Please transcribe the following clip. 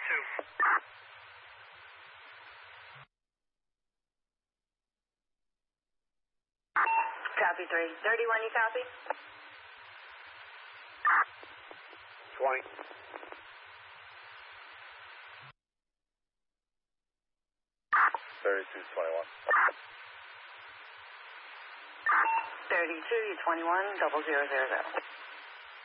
Copy 3. 31, you copy? 20. 32, 21. 32, you 21, 0000.